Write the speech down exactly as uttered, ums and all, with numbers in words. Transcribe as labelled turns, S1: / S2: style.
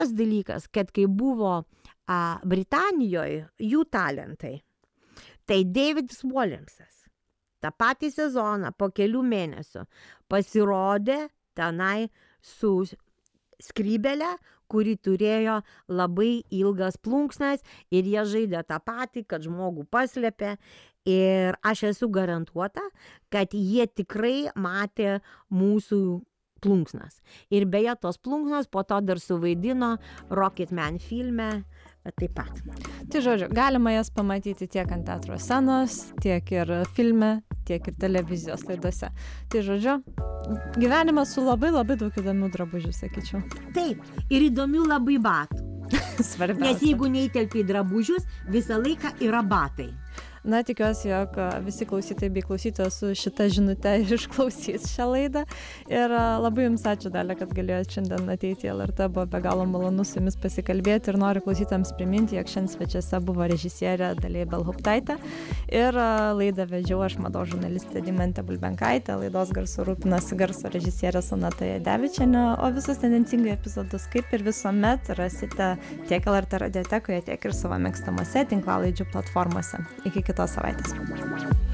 S1: Antras dalykas, kad kai buvo a, Britanijoje jų talentai, tai Davidas Williamsas tą patį sezoną po kelių mėnesių pasirodė tenai su skrybelė, kuri turėjo labai ilgas plunksnas ir jie žaidė tą patį, kad žmogų paslėpė. Ir aš esu garantuota, kad jie tikrai matė mūsų plunksnas. Ir beje, tos plunksnos po to dar suvaidino Rocketman filme taip pat.
S2: Tai žodžiu, galima jas pamatyti tiek ant teatro scenos, tiek ir filme, tiek ir televizijos laidose. Tai žodžiu, gyvenimas su labai labai daug įdomių drabužių, sakyčiau.
S1: Taip, ir įdomių labai batų.
S2: Svarbiausia.
S1: Nes jeigu neįtelpi į drabužius, visą laiką yra batai.
S2: Na, tikiuosi, jog visi klausytojai bei klausytojos su šita žinute išklausys šią laidą. Ir labai jums ačiū, Dalia, kad galėjote šiandien ateiti į L R T. Buvo be galo malonu su jumis pasikalbėti ir noriu klausytojams priminti, jog šiandien svečiuose buvo režisierė Dalia Ibelhauptaitė. Ir laidą vedžiau aš, mados žurnalistė Deimantė Bulbenkaitė. Laidos garsu rūpinasi garso režisierė Sonata Jadevičienė. O visus tendencingai epizodus, kaip ir visuomet, rasite tiek L R T radiotekoje, tiek ir savo mėgstamose tinklalaidžių platformose. Iki kitos savaitės.